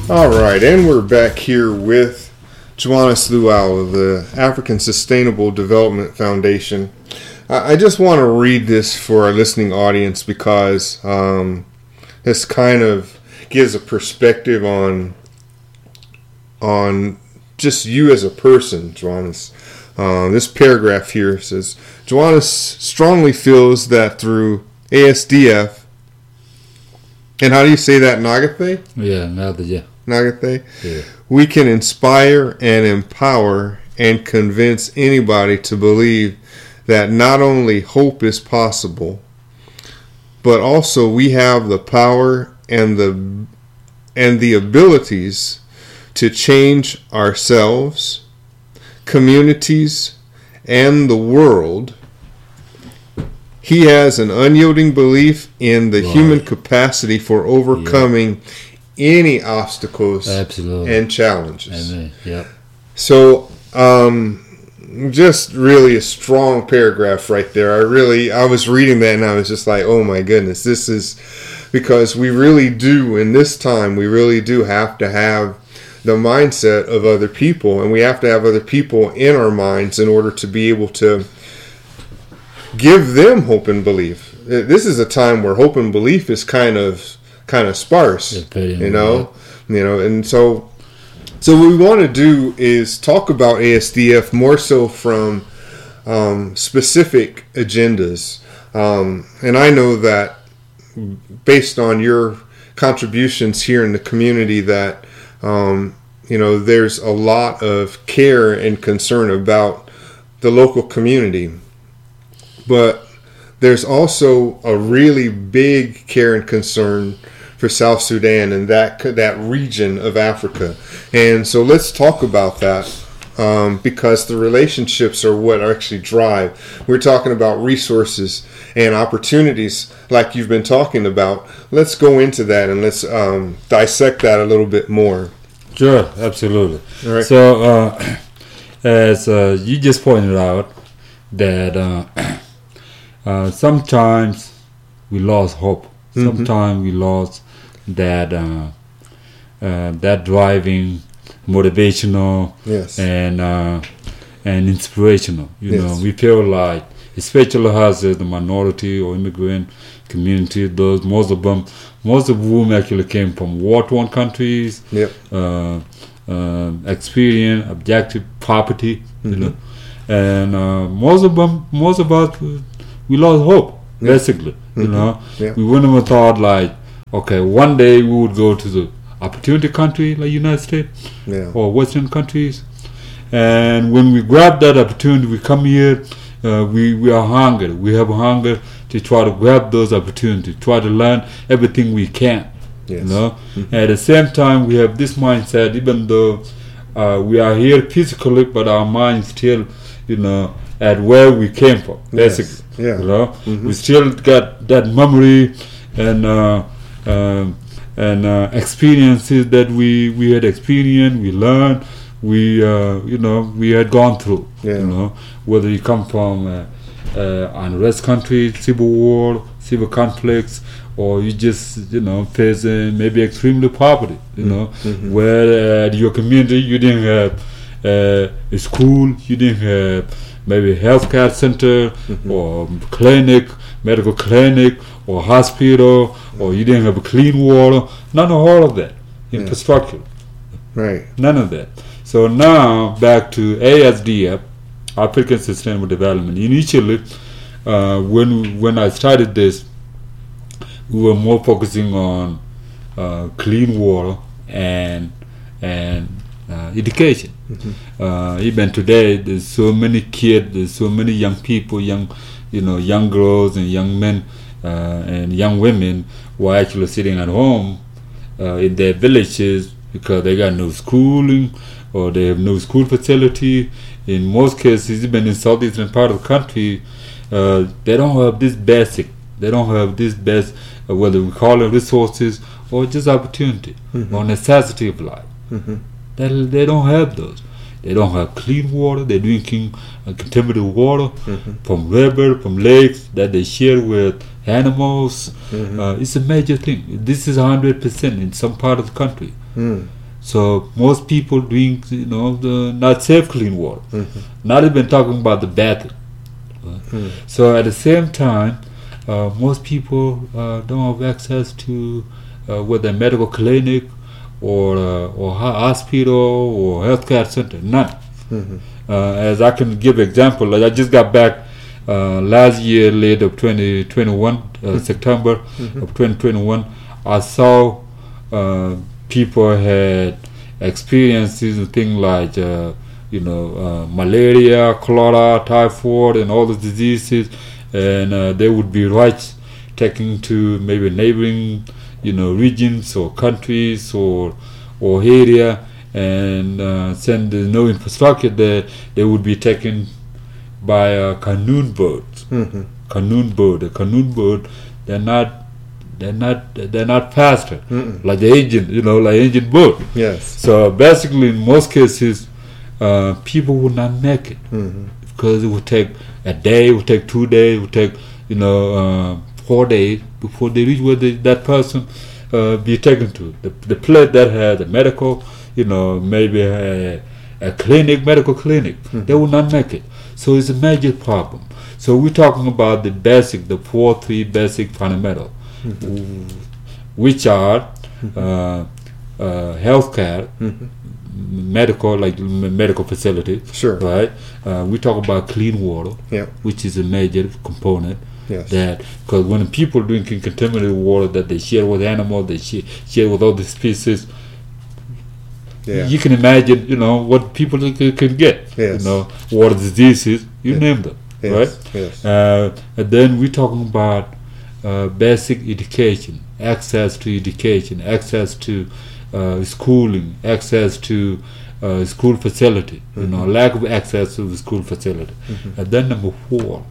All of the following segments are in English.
All right, and we're back here with Joannes Luau of the African Sustainable Development Foundation. I just want to read this for our listening audience because this kind of gives a perspective on just you as a person, Joannes. This paragraph here says, Joannes strongly feels that through ASDF, and how do you say that, Nagathe? Yeah, Nagathe. Nagathe? Yeah. We can inspire and empower and convince anybody to believe that not only hope is possible, but also we have the power and the abilities to change ourselves, communities, and the world. He has an unyielding belief in the human capacity for overcoming any obstacles and challenges. Amen. Yep. So, just really a strong paragraph right there. I was reading that and I was just like, oh my goodness, this is because we really do, in this time, we really do have to have the mindset of other people, and we have to have other people in our minds in order to be able to give them hope and belief. This is a time where hope and belief is kind of sparse, and so what we want to do is talk about ASDF more so from specific agendas, and I know that based on your contributions here in the community that there's a lot of care and concern about the local community, but there's also a really big care and concern for South Sudan and that region of Africa. And so let's talk about that because the relationships are what actually drive. We're talking about resources and opportunities like you've been talking about. Let's go into that and let's dissect that a little bit more. Sure, absolutely. All right. So as you just pointed out that sometimes we lost hope. Sometimes we lost that driving, motivational, and inspirational. We feel like, especially as the minority or immigrant community, most of whom actually came from war-torn countries, experience objective poverty, and most of us, we lost hope, basically. We wouldn't have thought like, okay, one day we would go to the opportunity country like United States or Western countries, and when we grab that opportunity, we come here. We are hungry. We have hunger to try to grab those opportunities, try to learn everything we can. At the same time, we have this mindset, even though we are here physically, but our mind still, at where we came from, basically. We still got that memory and experiences that we had experienced, we learned, we had gone through. Whether you come from unrest country, civil war, civil conflicts, or you just facing maybe extremely poverty. Where at your community you didn't have a school, you didn't have maybe healthcare center or clinic, medical clinic or hospital, or you didn't have clean water. None of all of that infrastructure. Right. None of that. So now back to ASDF, African Sustainable Development. Initially, when I started this, we were more focusing on clean water and education. Even today, there's so many kids, there's so many young people, young girls and young men and young women who are actually sitting at home in their villages because they got no schooling or they have no school facility. In most cases, even in southeastern part of the country, they don't have this basic. They don't have this best, whether we call it resources or just opportunity or necessity of life. They don't have those. They don't have clean water. They're drinking contaminated water from river, from lakes that they share with animals. It's a major thing. This is 100% in some part of the country. So most people drink, the not safe clean water. Not even talking about the bathing. So at the same time, most people don't have access to whether medical clinic or hospital or healthcare center. None. As I can give example, like I just got back last year, late of 2021, September of 2021. I saw people had experienced these things like malaria, cholera, typhoid, and all the diseases, and they would be taken to maybe neighboring regions or countries or area, and since there's no infrastructure there, they would be taken by a canoe boat. Canoe boat. A canoe boat. They're not faster like the engine. Like engine boat. Yes. So basically, in most cases, people would not make it because it would take a day. It would take 2 days. It would take 4 days before they reach where that person be taken to. The place that had a medical, maybe a clinic, medical clinic, they would not make it. So it's a major problem. So we're talking about the 3 basic fundamental, which are healthcare, medical, like medical facilities. Sure. Right. We talk about clean water, which is a major component. Yes. That because when people drinking contaminated water that they share with animals, they share with other species. You can imagine, what people can get. Yes. Water diseases, name them, right? Yes. And then we're talking about basic education, access to education, access to schooling, access to school facility, lack of access to the school facility. And then number four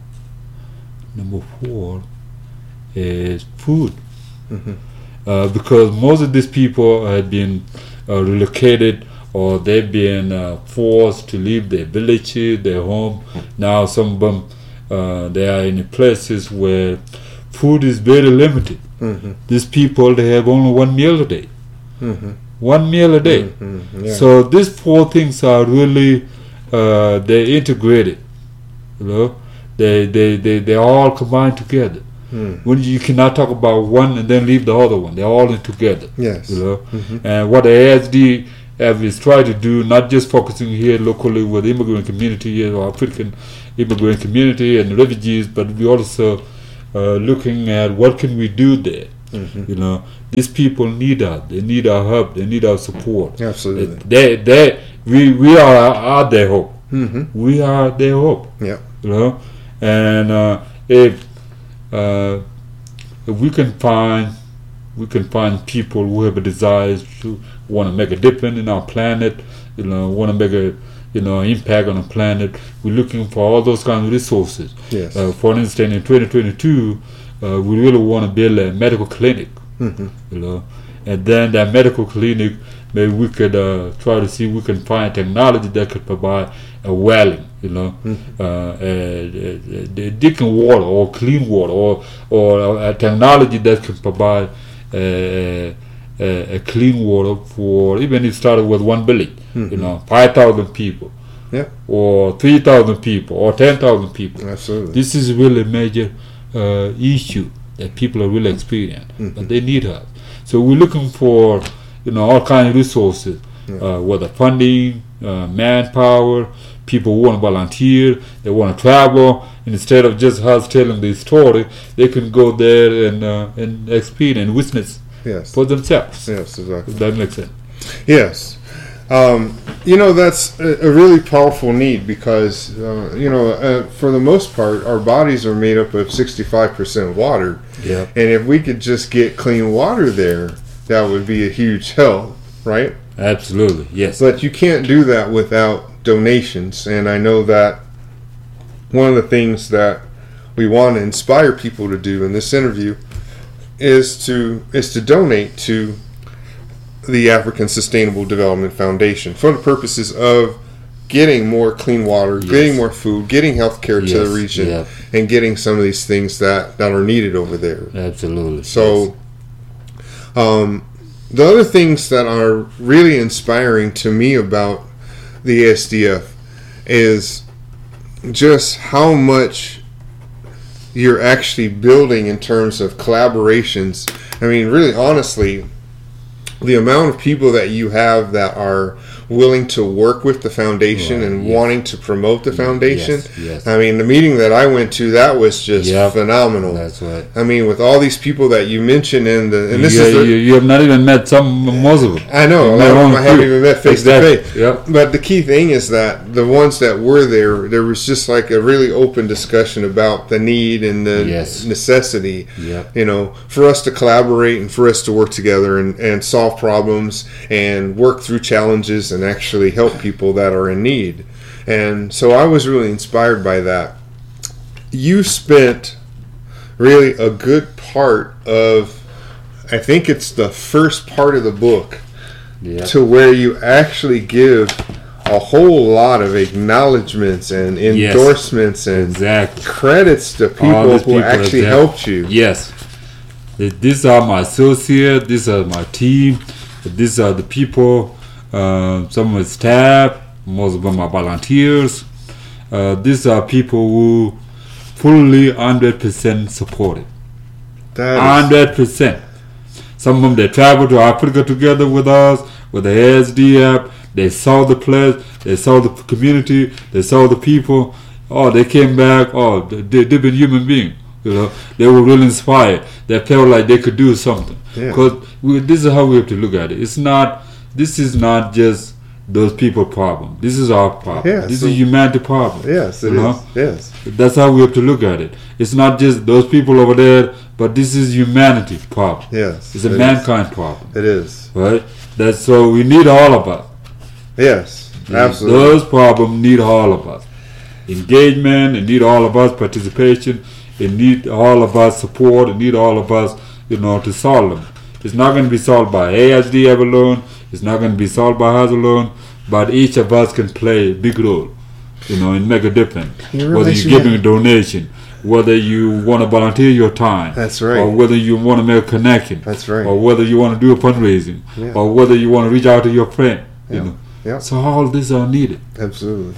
is food. Because most of these people have been relocated, or they've been forced to leave their villages, their home. Now some of them, they are in places where food is very limited. These people, they have only 1 meal a day. 1 meal a day. So these 4 things are really, they're integrated. They all combine together. When you cannot talk about one and then leave the other one, they're all in together. Yes. And what the ASD is trying to do, not just focusing here locally with the immigrant community or African immigrant community and refugees, but we also looking at what can we do there. These people need us. They need our help. They need our support. Absolutely. We are their hope. We are their hope. Yeah. And if we can find people who have a desire to want to make a difference in our planet, want to make a impact on the planet. We're looking for all those kinds of resources. Yes. For instance, in 2022, we really want to build a medical clinic. And then that medical clinic, maybe we could try to see if we can find technology that could provide a welling, drinking water or clean water, or a technology that can provide a clean water for, even if it started with 1 village, 5,000 people, or 3,000 people, or 10,000 people. Absolutely. This is really a major issue that people are really experiencing, but they need us. So we're looking for, all kinds of resources, whether funding, manpower, people who want to volunteer, they want to travel, and instead of just us telling the story, they can go there and experience and witness for themselves. Yes, exactly. If that makes sense. Yes. That's a really powerful need because, for the most part, our bodies are made up of 65% water. Yeah. And if we could just get clean water there, that would be a huge help, right? Absolutely, yes. But you can't do that without donations. And I know that one of the things that we want to inspire people to do in this interview is to donate to the African Sustainable Development Foundation for the purposes of getting more clean water, getting more food, getting health care to the region, and getting some of these things that are needed over there. Absolutely. So, the other things that are really inspiring to me about the ASDF is just how much you're actually building in terms of collaborations. I mean, really, honestly, the amount of people that you have that are willing to work with the foundation and wanting to promote the foundation. Yes. I mean, the meeting that I went to, that was just phenomenal. That's right. I mean, with all these people that you mentioned and you have not even met most of them. I know, a lot of them I haven't even met face to face. Yep. But the key thing is that the ones that were there was just like a really open discussion about the need and the necessity, you know, for us to collaborate and for us to work together and solve problems and work through challenges and actually help people that are in need. And so I was really inspired by that. You spent really a good part of, I think it's the first part of the book, to where you actually give a whole lot of acknowledgments and endorsements and credits to people who actually helped you. Yes. These are my associates, these are my team, these are the people, some of the staff, most of them are volunteers. These are people who fully 100% supported. 100%. Some of them, they traveled to Africa together with us, with the ASDF. They saw the place, they saw the community, they saw the people. Oh, they came back. Oh, they've been human beings. You know, they were really inspired. They felt like they could do something. Because this is how we have to look at it. This is not just those people problem. This is our problem. This is humanity problem. Yes, it is. Yes. That's how we have to look at it. It's not just those people over there, but this is humanity problem. Yes. It's a mankind problem. It is. Right? That's so we need all of us. Yes, absolutely. Those problems need all of us. Engagement, it need all of us participation, it need all of us support, it need all of us, you know, to solve them. It's not going to be solved by ASDF alone, it's not going to be solved by us alone, but each of us can play a big role, you know, and make a difference. Whether you're giving a donation, whether you want to volunteer your time, that's right, or whether you want to make a connection, that's right, or whether you want to do a fundraising, or whether you want to reach out to your friend, you know. So all these are needed. Absolutely.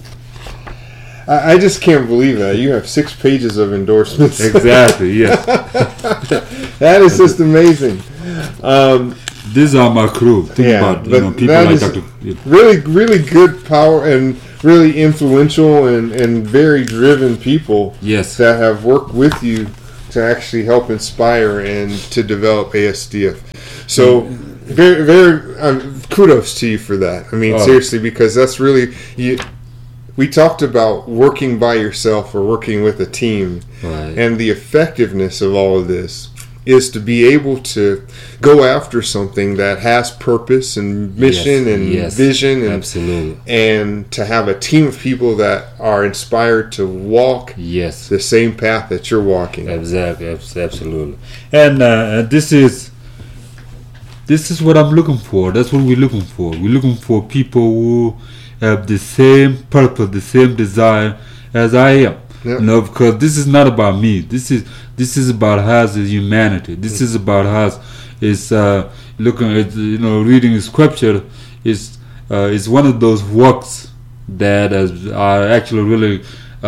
I just can't believe that. You have 6 pages of endorsements. Exactly, yes. That is just amazing. These are my crew. Think about, you know, people like Dr. Really, really good power and really influential and very driven people that have worked with you to actually help inspire and to develop ASDF. So very, very kudos to you for that. I mean, seriously, because that's really we talked about working by yourself or working with a team, and the effectiveness of all of this is to be able to go after something that has purpose and mission and vision, and to have a team of people that are inspired to walk the same path that you're walking. Exactly, absolutely. And this is what I'm looking for. That's what we're looking for. We're looking for people who have the same purpose, the same desire as I am. You know, because this is not about me. This is about us as humanity. This is about us. It's looking at, you know, reading scripture is one of those works that are actually really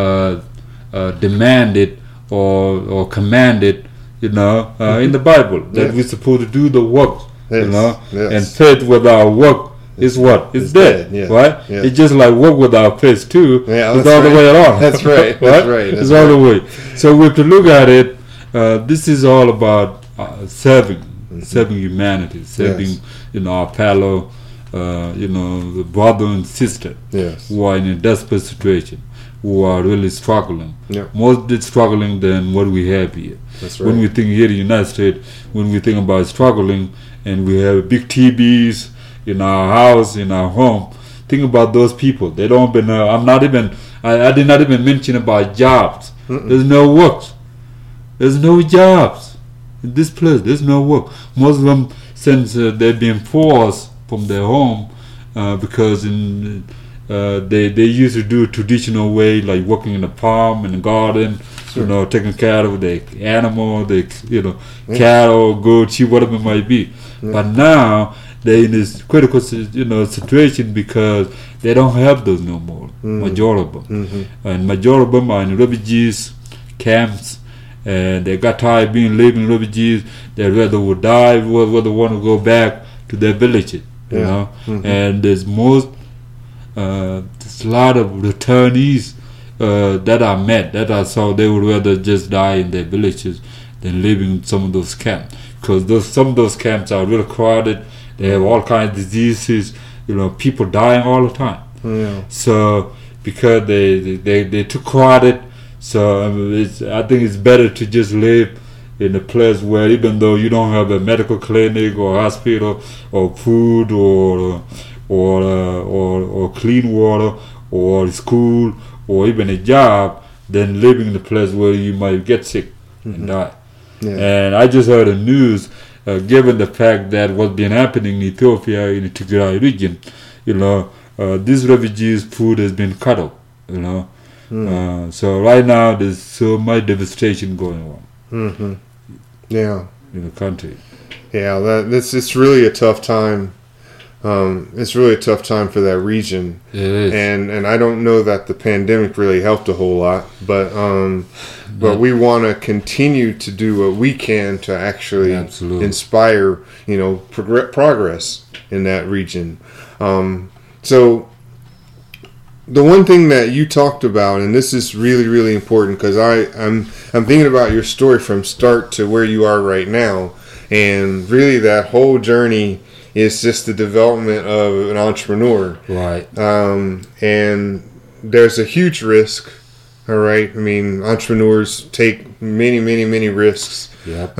demanded or commanded, you know, in the Bible, that we're supposed to do the work, you know, and faith without work is what? It's dead, right? Yeah. It's just like work without faith too. It's all the way around. That's right. That's right. It's all the way. So we have to look at it. This is all about serving humanity, serving, you know, our fellow, you know, the brother and sister who are in a desperate situation, who are really struggling. More struggling than what we have here. That's right. When we think here in the United States, when we think about struggling, and we have big TVs in our house, in our home, think about those people. They don't been. I did not even mention about jobs. There's no work. There's no jobs in this place. There's no work. Most of them, since they've been forced from their home, because they used to do traditional way, like working in the farm and the garden, you know, taking care of the animal, the cattle, goat, sheep, whatever it might be. But now they're in this critical, situation because they don't have those no more. Majority of them, and majority of them are in refugees camps, and they got tired being living refugees. They rather would die, whether want to go back to their villages. You know, and there's a lot of returnees that are met that are so they would rather just die in their villages than living in some of those camps, because some of those camps are really crowded. They have all kinds of diseases, people dying all the time. So because they too crowded, so I think it's better to just live in a place where, even though you don't have a medical clinic or hospital or food or clean water or school or even a job, than living in a place where you might get sick and die. And I just heard the news, given the fact that what's been happening in Ethiopia, in the Tigray region, these refugees' food has been cut off. So right now there's so much devastation going on. In the country. It's really a tough time. It's really a tough time for that region. It is. And I don't know that the pandemic really helped a whole lot, but we want to continue to do what we can to actually inspire, progress in that region. So the one thing that you talked about, and this is really, really important, because I'm thinking about your story from start to where you are right now, and really that whole journey is just the development of an entrepreneur. Right. And there's a huge risk. All right. I mean, entrepreneurs take many, many, many risks. Yep.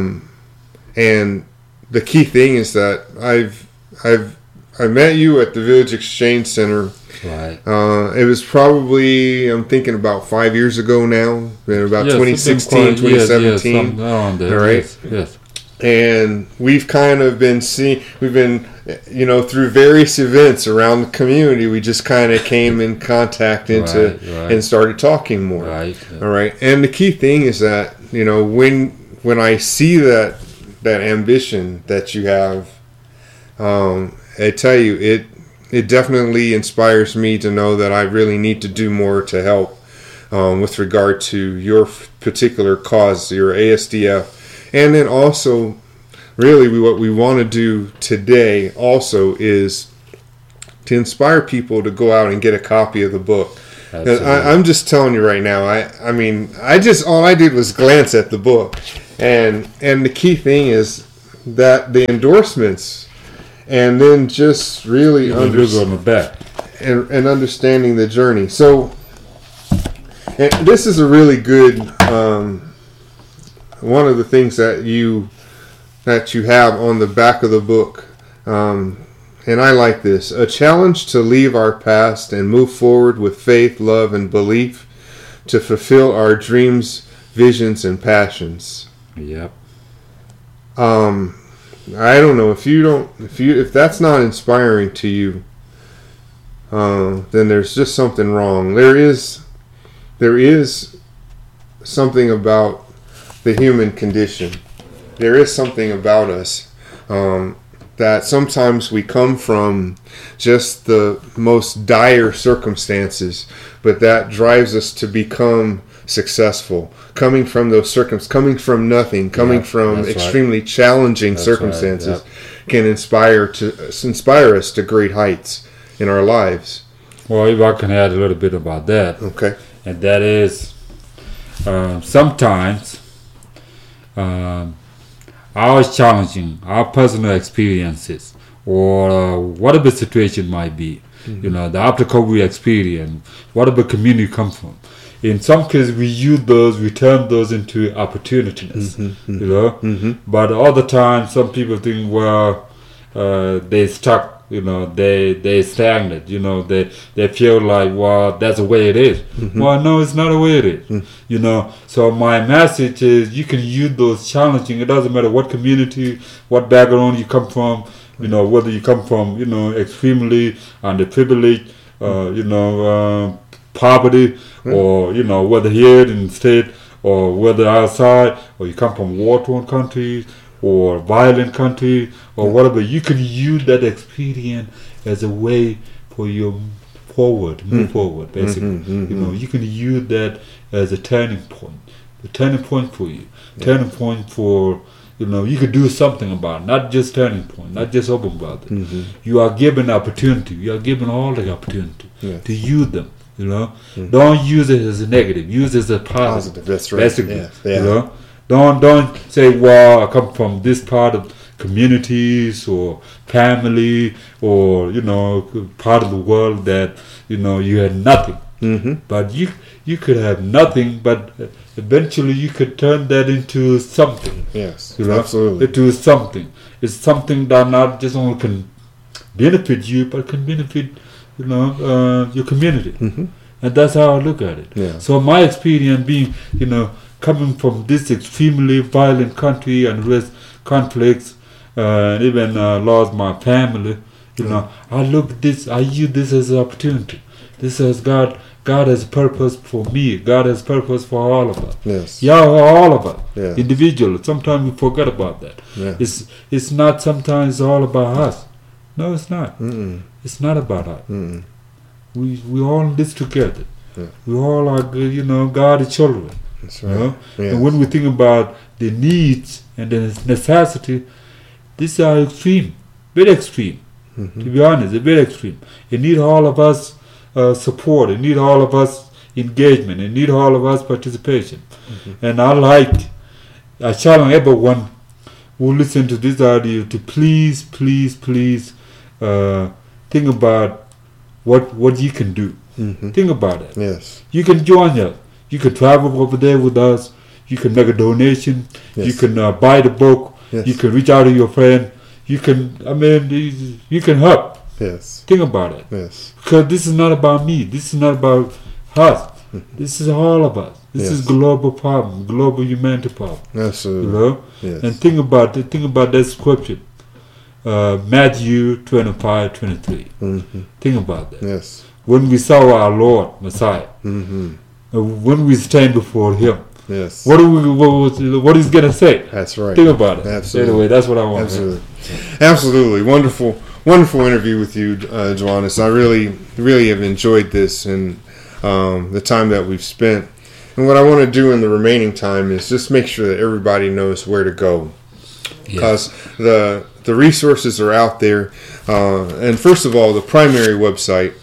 And the key thing is that I met you at the Village Exchange Center. Right. It was probably, I'm thinking, about 5 years ago now. About 2016, 2017. Around there. All right. Yes. And we've kind of been through various events around the community, we just kind of came in contact and started talking more. Right. All right. And the key thing is that, when I see that ambition that you have, I tell you, it definitely inspires me to know that I really need to do more to help with regard to your particular cause, your ASDF. And then also, really, what we want to do today also is to inspire people to go out and get a copy of the book. I'm just telling you right now, all I did was glance at the book. And the key thing is that the endorsements, and then just really understanding the journey. So, and this is a really good... one of the things that you have on the back of the book, and I like this: a challenge to leave our past and move forward with faith, love, and belief to fulfill our dreams, visions, and passions. Yep. I don't know if that's not inspiring to you, then there's just something wrong. There is something about the human condition. There is something about us that sometimes we come from just the most dire circumstances, but that drives us to become successful. Coming from those coming from nothing, coming from extremely challenging circumstances, can inspire us to great heights in our lives. Well, if I can add a little bit about that. Okay. And that is, sometimes our challenging, our personal experiences, or whatever situation might be, the obstacle we experience, whatever community you come from. In some cases, we turn those into opportunities, But other times, some people think, well, they stuck, they stagnant, they feel like, well, that's the way it is. Well, no, it's not the way it is, So my message is, you can use those challenging. It doesn't matter what community, what background you come from, whether you come from, extremely underprivileged, poverty, or whether here in the state or whether outside, or you come from war-torn countries, or violent country or whatever, you can use that experience as a way for your move forward, basically. You know, you can use that as a turning point for you, turning point for, you know, you could do something about it, not just turning point, not just open about it. You are given opportunity. You are given all the opportunity to use them. You know, don't use it as a negative. Use it as a positive. That's right. Basically, you know, don't say, "Well, I come from this part of communities or family or, you know, part of the world that, you know, you had nothing." But you could have nothing, but eventually you could turn that into something. Yes, you know, absolutely. Into something. It's something that not just only can benefit you, but can benefit, you know, your community. And that's how I look at it. Yeah. So my experience being, you know, coming from this extremely violent country and with conflicts, and even lost my family, you know, I look at this, I use this as an opportunity. This is God has purpose for me. God has purpose for all of us. Yes. Yeah, all of us. Yeah. Individually. Sometimes we forget about that. Yeah. It's not sometimes all about us. No, it's not. It's not about us. We all in this together. Yeah. We all are, you know, God's children. That's right. You know? Yes. And when we think about the needs and the necessity, these are extreme, very extreme. To be honest, they're very extreme. It needs all of us support. It needs all of us engagement. It needs all of us participation. And I challenge everyone who listen to this audio to please think about what you can do. Think about it. Yes. You can join us. You can travel over there with us. You can make a donation. Yes. You can buy the book. Yes. You can reach out to your friend. You can, you can help. Yes. Think about it. Yes. Because this is not about me. This is not about us. This is all of us. This is global problem, global humanity problem. Absolutely. You know? Yes. And think about it. Think about that scripture. Matthew 25:23. Think about that. Yes. When we saw our Lord, Messiah, when we stand before Him, yes. what is going to say? That's right. Think about it. Absolutely. Anyway, that's what I want. Absolutely. Wonderful interview with you, Johannes. I really have enjoyed this and the time that we've spent. And what I want to do in the remaining time is just make sure that everybody knows where to go. Because the resources are out there. And first of all, the primary website,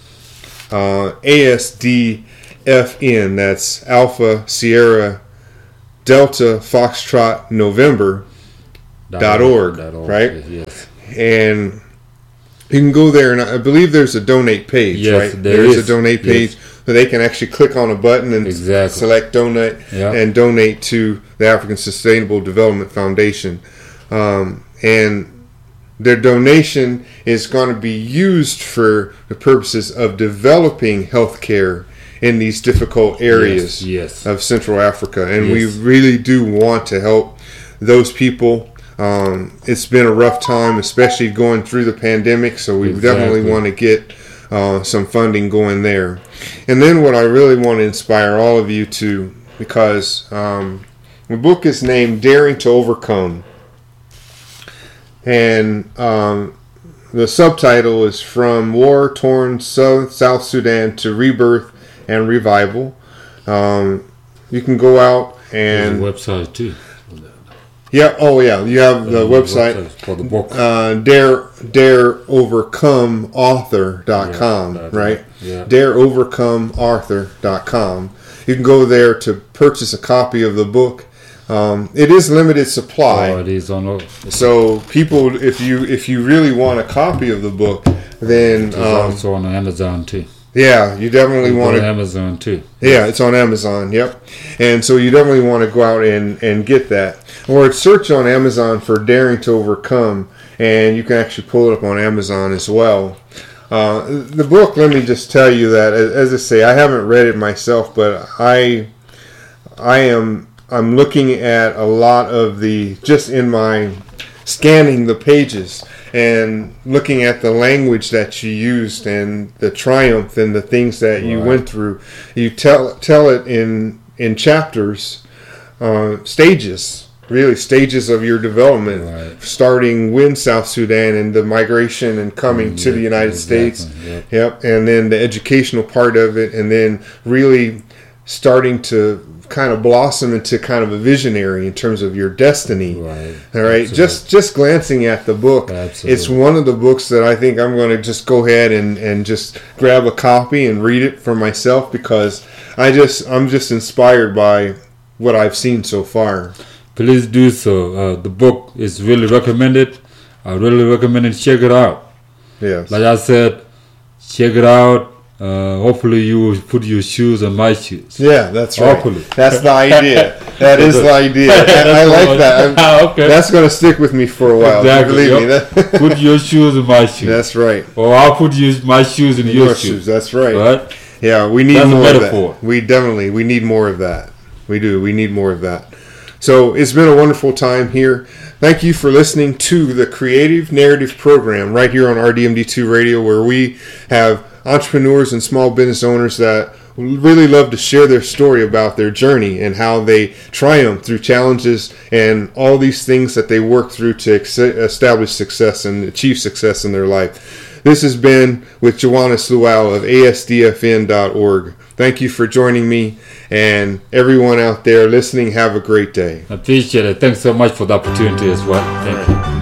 ASDFN, that's Alpha Sierra Delta Foxtrot November .org, right? Yes. And you can go there, and I believe there's a donate page, right? There's a donate page so they can actually click on a button and select donate and donate to the African Sustainable Development Foundation. And their donation is going to be used for the purposes of developing healthcare in these difficult areas of Central Africa. And we really do want to help those people. It's been a rough time, especially going through the pandemic, so we definitely want to get some funding going there. And then what I really want to inspire all of you to, because the book is named Daring to Overcome. And the subtitle is From War-Torn South Sudan to Rebirth and Revival. You can go out and... There's a website too. Yeah. Oh, yeah. You have the website for the book. DareOvercomeAuthor.com, right? Yeah. DareOvercomeAuthor.com. You can go there to purchase a copy of the book. It is limited supply. Oh, it is on. So people, if you really want a copy of the book, then it's also on Amazon too. Yeah, you definitely want to. Amazon too. Yeah, it's on Amazon. Yep, and so you definitely want to go out and get that, or search on Amazon for Daring to Overcome, and you can actually pull it up on Amazon as well. The book, let me just tell you that, as I say, I haven't read it myself, but I'm looking at a lot of just in my scanning the pages and looking at the language that you used and the triumph and the things that you went through. You tell it in chapters, stages really stages of your development, Right. starting when South Sudan and the migration and coming to the United States. Yep. And then the educational part of it, and then really starting to kind of blossom into kind of a visionary in terms of your destiny. Right. All right. Absolutely. Just glancing at the book, Absolutely. it's one of the books that I think I'm going to just go ahead and just grab a copy and read it for myself, because I'm just inspired by what I've seen so far. Please do so. The book is really recommended. I really recommend it. Check it out. Yes. Like I said, check it out. Hopefully you will put your shoes on my shoes. Yeah, that's right. Hopefully. That's the idea. That is the idea. I like that. Okay. That's going to stick with me for a while. Exactly. Believe me. Yep. Put your shoes in my shoes. That's right. Or I'll put my shoes in your shoes. That's right. Right? Yeah, we need That's a more of metaphor. that. We need more of that. We do. We need more of that. So it's been a wonderful time here. Thank you for listening to the Creative Narrative Program right here on RDMD2 Radio, where we have entrepreneurs and small business owners that really love to share their story about their journey and how they triumph through challenges and all these things that they work through to establish success and achieve success in their life. This has been with Joannis Luau of ASDFN.org. Thank you for joining me, and everyone out there listening, have a great day. I appreciate it. Thanks so much for the opportunity as well. Thank you.